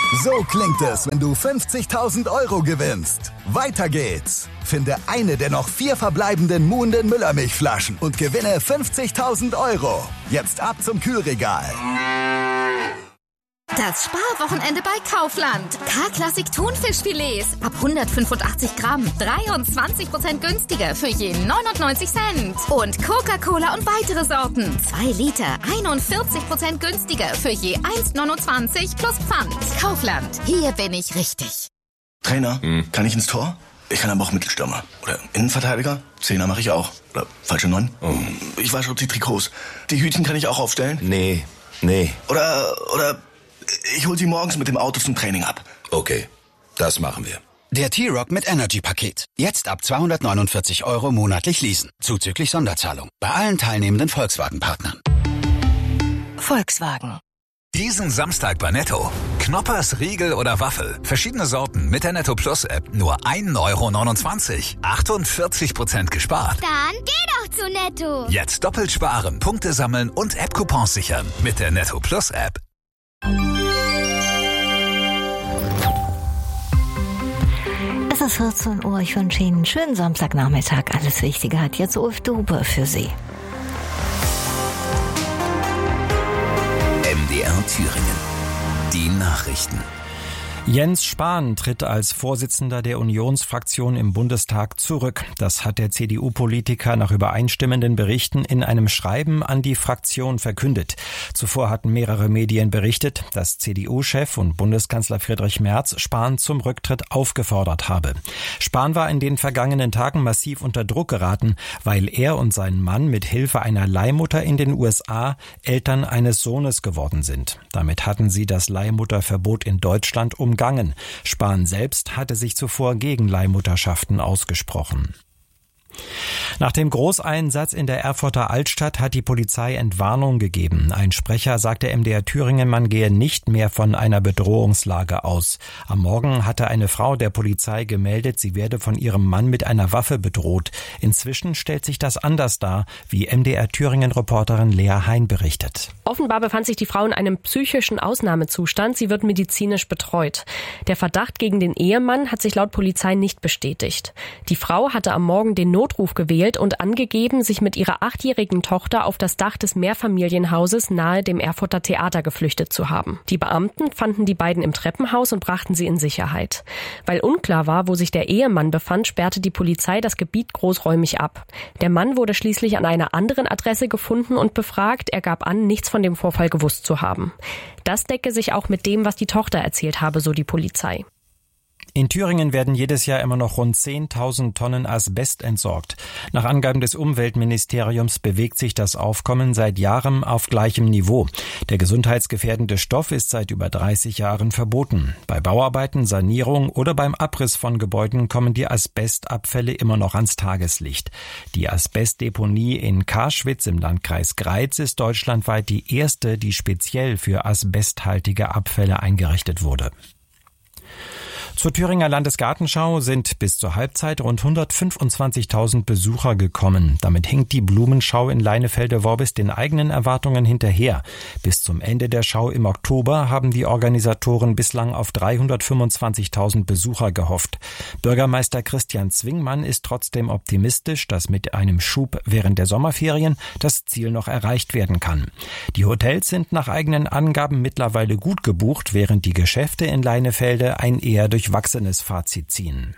So klingt es, wenn du 50.000 € gewinnst. Weiter geht's. Finde eine der noch 4 verbleibenden Muhnden Müllermilchflaschen und gewinne 50.000 €. Jetzt ab zum Kühlregal. Das Sparwochenende bei Kaufland. K-Klassik Thunfischfilets ab 185 Gramm. 23% günstiger für je 99 Cent. Und Coca-Cola und weitere Sorten. 2 Liter, 41% günstiger für je 1,29 plus Pfand. Kaufland, hier bin ich richtig. Trainer, kann ich ins Tor? Ich kann aber auch Mittelstürmer. Oder Innenverteidiger. 10er mache ich auch. Oder falsche 9. Ich wasche die Trikots. Die Hütchen kann ich auch aufstellen? Nee. Oder ich hol sie morgens mit dem Auto zum Training ab. Okay, das machen wir. Der T-Rock mit Energy-Paket. Jetzt ab 249 € monatlich leasen. Zuzüglich Sonderzahlung. Bei allen teilnehmenden Volkswagen-Partnern. Volkswagen. Diesen Samstag bei Netto. Knoppers, Riegel oder Waffel. Verschiedene Sorten mit der Netto Plus App. Nur 1,29 €. 48% gespart. Dann geh doch zu Netto. Jetzt doppelt sparen, Punkte sammeln und App-Coupons sichern. Mit der Netto Plus App. Es ist 14 Uhr. Ich wünsche Ihnen einen schönen Samstagnachmittag. Alles Wichtige hat jetzt Ulf Dube für Sie. MDR Thüringen. Die Nachrichten. Jens Spahn tritt als Vorsitzender der Unionsfraktion im Bundestag zurück. Das hat der CDU-Politiker nach übereinstimmenden Berichten in einem Schreiben an die Fraktion verkündet. Zuvor hatten mehrere Medien berichtet, dass CDU-Chef und Bundeskanzler Friedrich Merz Spahn zum Rücktritt aufgefordert habe. Spahn war in den vergangenen Tagen massiv unter Druck geraten, weil er und sein Mann mit Hilfe einer Leihmutter in den USA Eltern eines Sohnes geworden sind. Damit hatten sie das Leihmutterverbot in Deutschland umgangen. Spahn selbst hatte sich zuvor gegen Leihmutterschaften ausgesprochen. Nach dem Großeinsatz in der Erfurter Altstadt hat die Polizei Entwarnung gegeben. Ein Sprecher sagte MDR Thüringen, man gehe nicht mehr von einer Bedrohungslage aus. Am Morgen hatte eine Frau der Polizei gemeldet, sie werde von ihrem Mann mit einer Waffe bedroht. Inzwischen stellt sich das anders dar, wie MDR Thüringen-Reporterin Lea Hein berichtet. Offenbar befand sich die Frau in einem psychischen Ausnahmezustand. Sie wird medizinisch betreut. Der Verdacht gegen den Ehemann hat sich laut Polizei nicht bestätigt. Die Frau hatte am Morgen den Notruf gewählt und angegeben, sich mit ihrer 8-jährigen Tochter auf das Dach des Mehrfamilienhauses nahe dem Erfurter Theater geflüchtet zu haben. Die Beamten fanden die beiden im Treppenhaus und brachten sie in Sicherheit. Weil unklar war, wo sich der Ehemann befand, sperrte die Polizei das Gebiet großräumig ab. Der Mann wurde schließlich an einer anderen Adresse gefunden und befragt. Er gab an, nichts von dem Vorfall gewusst zu haben. Das decke sich auch mit dem, was die Tochter erzählt habe, so die Polizei. In Thüringen werden jedes Jahr immer noch rund 10.000 Tonnen Asbest entsorgt. Nach Angaben des Umweltministeriums bewegt sich das Aufkommen seit Jahren auf gleichem Niveau. Der gesundheitsgefährdende Stoff ist seit über 30 Jahren verboten. Bei Bauarbeiten, Sanierung oder beim Abriss von Gebäuden kommen die Asbestabfälle immer noch ans Tageslicht. Die Asbestdeponie in Karschwitz im Landkreis Greiz ist deutschlandweit die erste, die speziell für asbesthaltige Abfälle eingerichtet wurde. Zur Thüringer Landesgartenschau sind bis zur Halbzeit rund 125.000 Besucher gekommen. Damit hinkt die Blumenschau in Leinefelde-Worbis den eigenen Erwartungen hinterher. Bis zum Ende der Schau im Oktober haben die Organisatoren bislang auf 325.000 Besucher gehofft. Bürgermeister Christian Zwingmann ist trotzdem optimistisch, dass mit einem Schub während der Sommerferien das Ziel noch erreicht werden kann. Die Hotels sind nach eigenen Angaben mittlerweile gut gebucht, während die Geschäfte in Leinefelde ein eher durchwachsenes Fazit ziehen.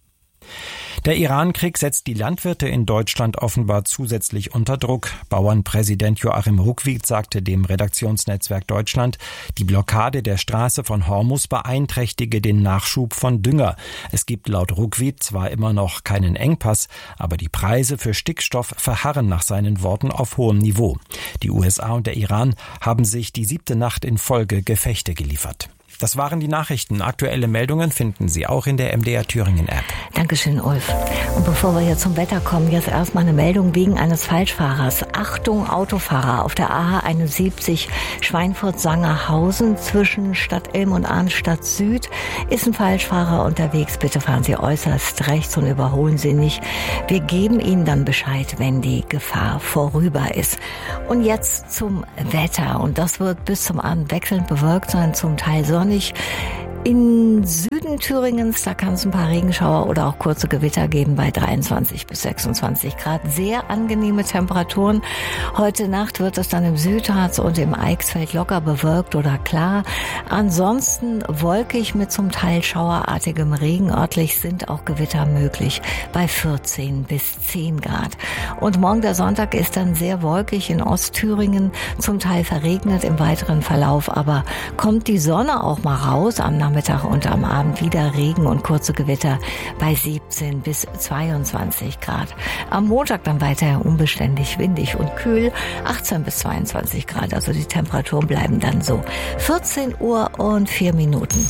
Der Iran-Krieg setzt die Landwirte in Deutschland offenbar zusätzlich unter Druck. Bauernpräsident Joachim Ruckwied sagte dem Redaktionsnetzwerk Deutschland, die Blockade der Straße von Hormuz beeinträchtige den Nachschub von Dünger. Es gibt laut Ruckwied zwar immer noch keinen Engpass, aber die Preise für Stickstoff verharren nach seinen Worten auf hohem Niveau. Die USA und der Iran haben sich die 7. Nacht in Folge Gefechte geliefert. Das waren die Nachrichten. Aktuelle Meldungen finden Sie auch in der MDR Thüringen App. Dankeschön, Ulf. Und bevor wir hier zum Wetter kommen, jetzt erstmal eine Meldung wegen eines Falschfahrers. Achtung, Autofahrer auf der A71 Schweinfurt-Sangerhausen zwischen Stadt Ilm und Arnstadt Süd ist ein Falschfahrer unterwegs. Bitte fahren Sie äußerst rechts und überholen Sie nicht. Wir geben Ihnen dann Bescheid, wenn die Gefahr vorüber ist. Und jetzt zum Wetter. Und das wird bis zum Abend wechselnd bewölkt sein, zum Teil sonnig. In Süden Thüringens, da kann es ein paar Regenschauer oder auch kurze Gewitter geben bei 23 bis 26 Grad. Sehr angenehme Temperaturen. Heute Nacht wird es dann im Südharz und im Eichsfeld locker bewölkt oder klar. Ansonsten wolkig mit zum Teil schauerartigem Regen. Örtlich sind auch Gewitter möglich bei 14 bis 10 Grad. Und morgen der Sonntag ist dann sehr wolkig in Ostthüringen, zum Teil verregnet im weiteren Verlauf, aber kommt die Sonne auch mal raus. Am Nachmittag und am Abend wieder Regen und kurze Gewitter bei 17 bis 22 Grad. Am Montag dann weiter unbeständig, windig und kühl, 18 bis 22 Grad. Also die Temperaturen bleiben dann so. 14 Uhr und 4 Minuten.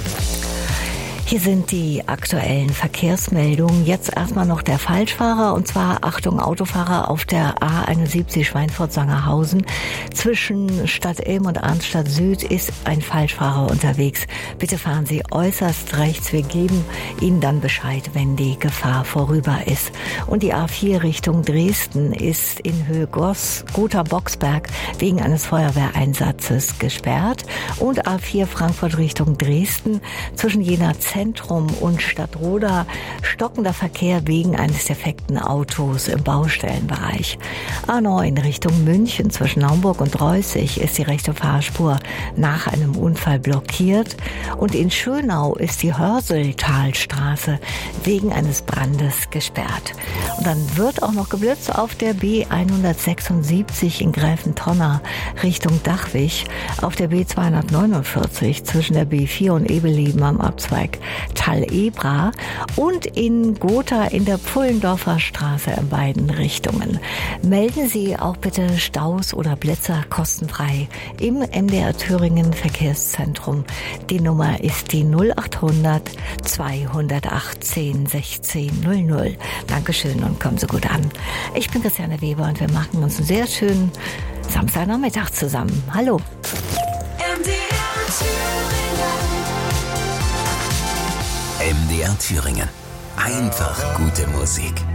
Hier sind die aktuellen Verkehrsmeldungen. Jetzt erstmal noch der Falschfahrer, und zwar Achtung Autofahrer auf der A71 Schweinfurt-Sangerhausen. Zwischen Stadt Ilm und Arnstadt Süd ist ein Falschfahrer unterwegs. Bitte fahren Sie äußerst rechts. Wir geben Ihnen dann Bescheid, wenn die Gefahr vorüber ist. Und die A4 Richtung Dresden ist in Höhe Gotha-Boxberg wegen eines Feuerwehreinsatzes gesperrt. Und A4 Frankfurt Richtung Dresden zwischen Jena Zentrum und Stadtroda stockender Verkehr wegen eines defekten Autos im Baustellenbereich. A9 Richtung München zwischen Naumburg und Reußig ist die rechte Fahrspur nach einem Unfall blockiert. Und in Schönau ist die Hörseltalstraße wegen eines Brandes gesperrt. Und dann wird auch noch geblitzt auf der B176 in Gräfentonner Richtung Dachwig, auf der B249 zwischen der B4 und Ebeleben am Abzweig Tal-Ebra und in Gotha in der Pfullendorfer Straße in beiden Richtungen. Melden Sie auch bitte Staus oder Blitzer kostenfrei im MDR Thüringen Verkehrszentrum. Die Nummer ist die 0800 218 16 00. Dankeschön und kommen Sie gut an. Ich bin Christiane Weber und wir machen uns einen sehr schönen Samstagnachmittag zusammen. Hallo. MDR Thüringen. Einfach gute Musik.